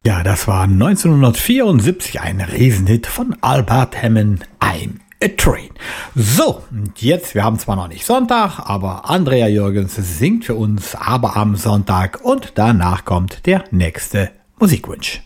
Ja, das war 1974 ein Riesenhit von Albert Hammond, I'm a Train. So, und jetzt, wir haben zwar noch nicht Sonntag, aber Andrea Jürgens singt für uns aber am Sonntag und danach kommt der nächste Musikwunsch.